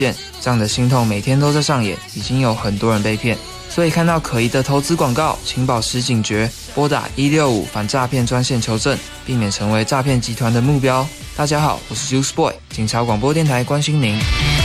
这样的心痛每天都在上演，已经有很多人被骗。所以看到可疑的投资广告，请保持警觉，拨打165反诈骗专线求证，避免成为诈骗集团的目标。大家好，我是 Juice Boy，警察广播电台关心您。